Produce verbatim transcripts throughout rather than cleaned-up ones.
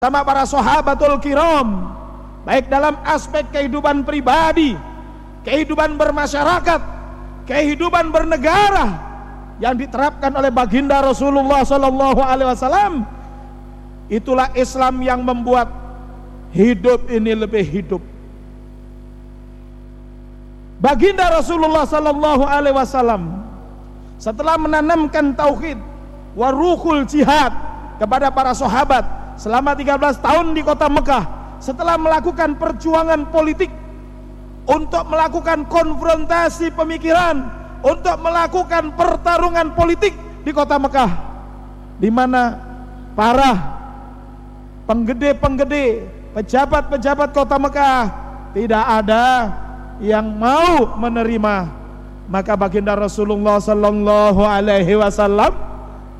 sama para sahabatul kiram, baik dalam aspek kehidupan pribadi, kehidupan bermasyarakat, kehidupan bernegara yang diterapkan oleh baginda Rasulullah sallallahu alaihi wasallam. Itulah Islam yang membuat hidup ini lebih hidup. Baginda Rasulullah sallallahu alaihi wasallam setelah menanamkan tauhid wa ruhul jihad kepada para sahabat selama tiga belas tahun di kota Mekah, setelah melakukan perjuangan politik untuk melakukan konfrontasi pemikiran, untuk melakukan pertarungan politik di kota Mekah, di mana para penggede-penggede, pejabat-pejabat kota Mekah tidak ada yang mau menerima. Maka baginda Rasulullah sallallahu alaihi wasallam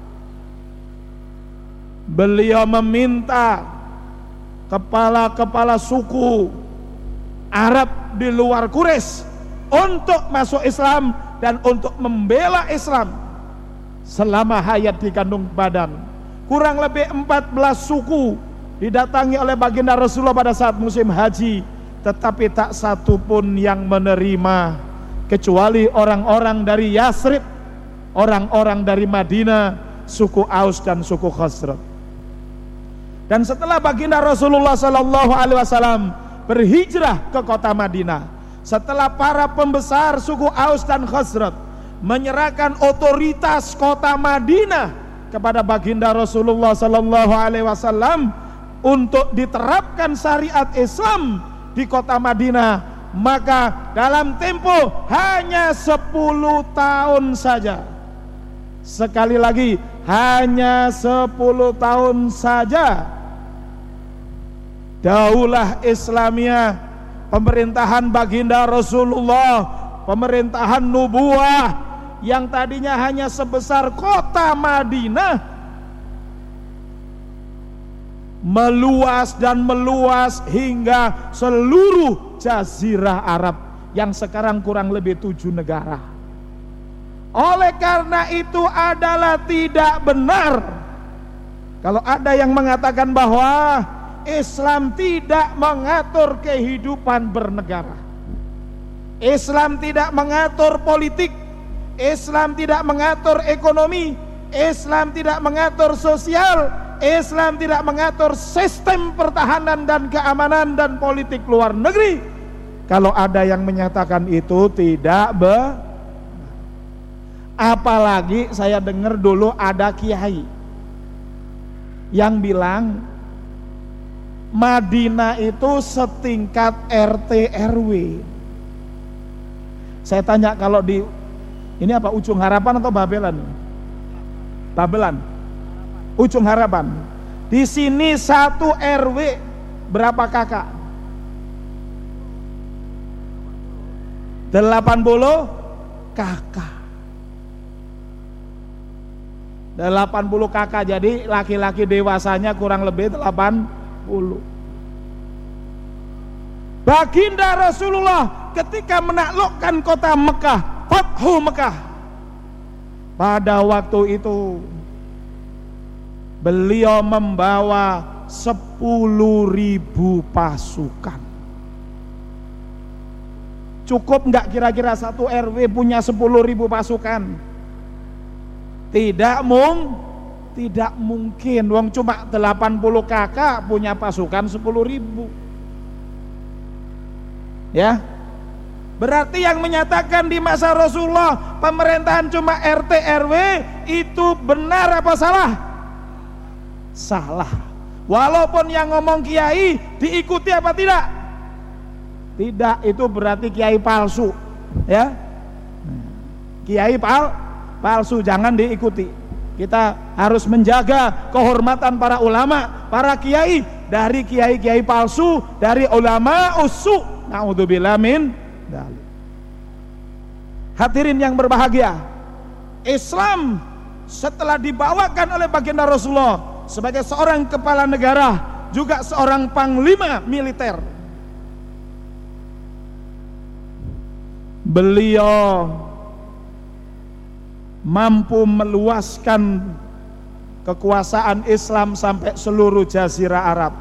beliau meminta kepala-kepala suku Arab di luar Quraisy untuk masuk Islam dan untuk membela Islam selama hayat di kandung badan. Kurang lebih empat belas suku didatangi oleh baginda Rasulullah pada saat musim haji, tetapi tak satu pun yang menerima kecuali orang-orang dari Yasrib, orang-orang dari Madinah, suku Aus dan suku Khazraj. Dan setelah baginda Rasulullah sallallahu alaihi wasallam berhijrah ke kota Madinah, setelah para pembesar suku Aus dan Khazraj menyerahkan otoritas kota Madinah kepada baginda Rasulullah sallallahu alaihi wasallam untuk diterapkan syariat Islam di kota Madinah, maka dalam tempo hanya sepuluh tahun saja, sekali lagi hanya sepuluh tahun saja, daulah Islamiyah, pemerintahan baginda Rasulullah, pemerintahan nubuah yang tadinya hanya sebesar kota Madinah, meluas dan meluas hingga seluruh jazirah Arab yang sekarang kurang lebih tujuh negara. Oleh karena itu adalah tidak benar kalau ada yang mengatakan bahwa Islam tidak mengatur kehidupan bernegara, Islam tidak mengatur politik, Islam tidak mengatur ekonomi, Islam tidak mengatur sosial, Islam tidak mengatur sistem pertahanan dan keamanan dan politik luar negeri. Kalau ada yang menyatakan itu tidak benar. Apalagi saya dengar dulu ada kiai yang bilang Madinah itu setingkat R T R W. Saya tanya, kalau di ini apa, Ujung Harapan atau Babelan? Babelan. Ujung Harapan. Di sini satu R W berapa kakak? delapan puluh kakak. delapan puluh kakak, jadi laki-laki dewasanya kurang lebih delapan puluh. Baginda Rasulullah ketika menaklukkan kota Mekah, Fathu Mekah, pada waktu itu beliau membawa sepuluh ribu pasukan. Cukup enggak kira-kira satu R W punya sepuluh ribu pasukan? Tidak mung, tidak mungkin. Wong cuma delapan puluh kakak punya pasukan sepuluh ribu. Ya, berarti yang menyatakan di masa Rasulullah pemerintahan cuma R T R W itu benar apa salah? Salah. Walaupun yang ngomong kiai diikuti apa tidak? Tidak, itu berarti kiai palsu, ya. Kiai pal palsu, jangan diikuti. Kita harus menjaga kehormatan para ulama, para kiai, dari kiai-kiai palsu, dari ulama usu. Na'udzubillah min dzalik. Hadirin yang berbahagia, Islam setelah dibawakan oleh baginda Rasulullah sebagai seorang kepala negara, juga seorang panglima militer, beliau mampu meluaskan kekuasaan Islam sampai seluruh jazirah Arab.